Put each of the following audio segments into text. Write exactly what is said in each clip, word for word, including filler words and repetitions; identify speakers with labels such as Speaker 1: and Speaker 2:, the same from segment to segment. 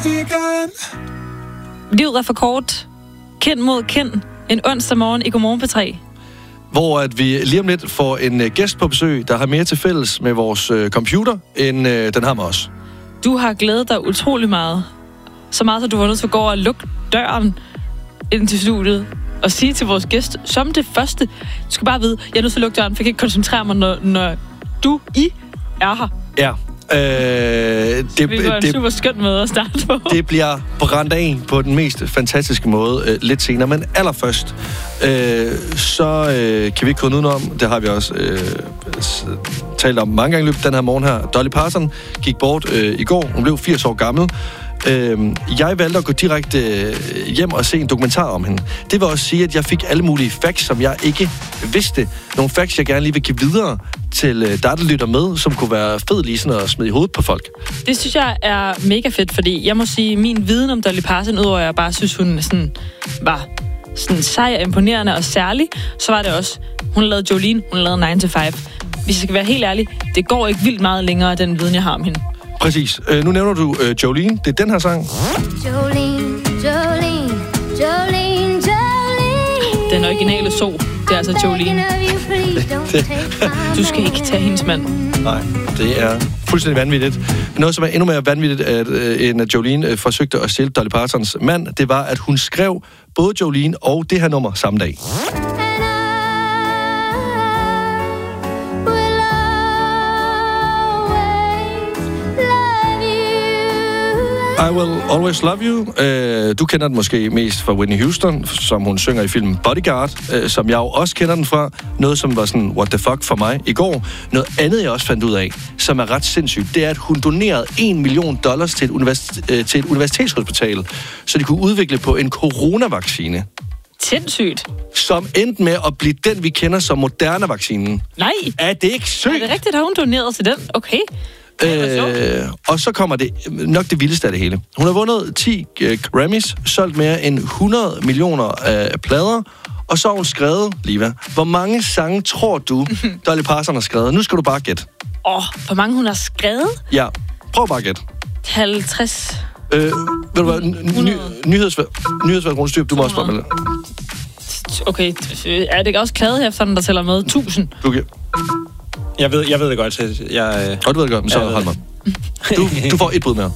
Speaker 1: Livet er for kort. Kind mod kind. En onsdag morgen i Godmorgen P tre.
Speaker 2: Hvor at vi lige om lidt får en uh, gæst på besøg, der har mere til fælles med vores uh, computer, end uh, den har med os.
Speaker 1: Du har glædet dig utrolig meget. Så meget, at du var nødt til at gå og lukke døren ind til studiet og sige til vores gæst, som det første, du skal bare vide, jeg er nødt til at lukke døren, for jeg kan ikke koncentrere mig, når, når du, I, er her.
Speaker 2: Ja. Øh, det,
Speaker 1: det var en
Speaker 2: det,
Speaker 1: super skøn måde at starte på.
Speaker 2: Det bliver brændt af på den mest fantastiske måde øh, lidt senere. Men allerførst, øh, så øh, kan vi ikke komme udenom, det har vi også øh, talt om mange gange i løbet den her morgen her. Dolly Parton gik bort øh, i går. Hun blev firs år gammel. Øh, jeg valgte at gå direkte øh, hjem og se en dokumentar om hende. Det vil også sige, at jeg fik alle mulige facts, som jeg ikke vidste. Nogle facts, jeg gerne lige vil give videre til øh, dig, der lytter med, som kunne være fed lige sådan at smide i hovedet på folk.
Speaker 1: Det synes jeg er mega fedt, fordi jeg må sige, min viden om Dolly Parton, udover jeg bare synes, hun sådan var sådan sej og imponerende og særlig, så var det også, hun lavede Jolene, hun lavede nine to five. Hvis jeg skal være helt ærlig, det går ikke vildt meget længere, den viden, jeg har om hende.
Speaker 2: Præcis. Øh, nu nævner du øh, Jolene. Det er den her sang.
Speaker 3: Jolene, Jolene, Jolene, Jolene.
Speaker 1: Den originale so, det er altså Jolene. Du skal ikke tage hendes mand.
Speaker 2: Nej, det er fuldstændig vanvittigt. Noget, som er endnu mere vanvittigt, at, øh, end at Jolene øh, forsøgte at stjæle Dolly Partons mand, det var, at hun skrev både Jolene og det her nummer samme dag. I Will Always Love You. Uh, du kender den måske mest fra Whitney Houston, som hun synger i filmen Bodyguard, uh, som jeg jo også kender den fra. Noget, som var sådan, what the fuck for mig i går. Noget andet, jeg også fandt ud af, som er ret sindssygt, det er, at hun donerede en million dollars til et, univers- uh, til et universitetshospital, så de kunne udvikle på en coronavaccine.
Speaker 1: Sindssygt.
Speaker 2: Som endte med at blive den, vi kender som Moderna-vaccinen.
Speaker 1: Nej.
Speaker 2: Er det ikke sygt?
Speaker 1: Er det rigtigt, har hun doneret til den? Okay.
Speaker 2: Øh, og så kommer det nok det vildeste af det hele. Hun har vundet ti uh, Grammys, solgt mere end hundrede millioner uh, plader, og så har hun skrevet, Liva, hvor mange sange tror du, Dolly Parton har skrevet? Nu skal du bare gætte.
Speaker 1: Åh, oh, hvor mange hun har skrevet?
Speaker 2: Ja, prøv bare at gætte.
Speaker 1: halvtreds.
Speaker 2: Øh, ved du hvad, ny, nyhedsvalg rundstyr, du må også spørge mig.
Speaker 1: Okay, er det ikke også kladehæfterne, der tæller med? tusind?
Speaker 2: Okay.
Speaker 4: Jeg ved, jeg ved det godt. Jeg,
Speaker 2: og du ved det godt, men så ja, hold mig. Du, du får et bud mere.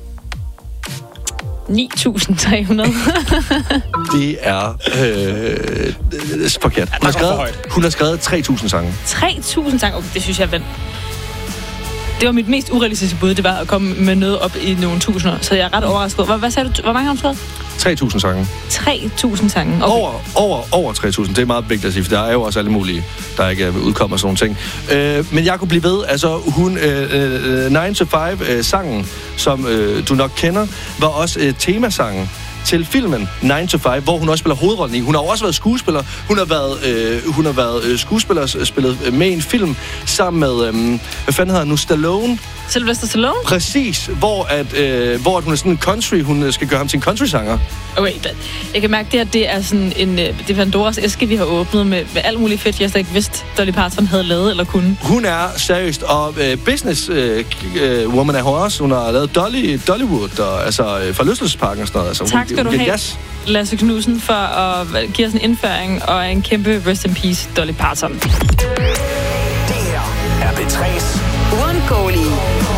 Speaker 1: ni tusind tre hundrede.
Speaker 2: Det er øh, forkert. Hun har skrevet, hun har skrevet tre tusind sange.
Speaker 1: tre tusind sange? Okay, det synes jeg er vendt. Det var mit mest urealistiske bud, det var at komme med noget op i nogle tusinder. Så jeg er ret overrasket. Hvad, hvad sagde du? Hvor mange har du skrevet?
Speaker 2: tre tusind sange.
Speaker 1: tre tusind sange? Okay.
Speaker 2: Over, over, over tre tusind. Det er meget vigtigt at sige, for der er jo også alle mulige, der ikke udkommer sådan nogle ting. Øh, men jeg kunne blive ved. Altså, hun, øh, nine to five-sangen, øh, som øh, du nok kender, var også øh, temasangen til filmen nine to five, hvor hun også spiller hovedrollen i. Hun har også været skuespiller. Hun har været, øh, hun har været øh, skuespiller, spillet med i en film sammen med, øh, hvad fanden hedder han nu, Stallone?
Speaker 1: Sylvester Stallone?
Speaker 2: Præcis, hvor, at, øh, hvor at hun er sådan en country, hun skal gøre ham til en country-sanger.
Speaker 1: Okay, jeg kan mærke, det her, det er sådan en, det er Pandoras æske, vi har åbnet med, med alt muligt fedt, jeg slet ikke vidste, Dolly Parton havde lavet eller kunne.
Speaker 2: Hun er seriøst, og øh, business øh, øh, woman er hun også. Hun har lavet Dolly, Dollywood, og, altså øh, forlystelsesparken og sådan noget. Altså,
Speaker 1: tak skal
Speaker 2: hun,
Speaker 1: du
Speaker 2: hun
Speaker 1: have,
Speaker 2: yes.
Speaker 1: Lasse Knudsen, for at give os en indføring og en kæmpe rest in peace, Dolly Parton.
Speaker 5: Det her er P tre's